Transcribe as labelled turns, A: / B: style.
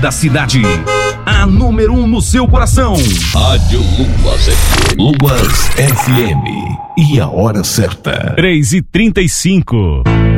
A: da cidade. A número 1 no seu coração.
B: Rádio Luas FM.
A: Luas FM. E a hora certa.
C: 3h35.